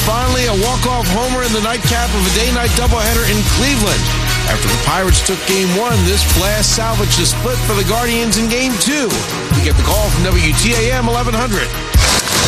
finally a walk-off homer in the nightcap of a day-night doubleheader in Cleveland. After the Pirates took Game 1, this blast salvaged the split for the Guardians in Game 2. We get the call from WTAM 1100.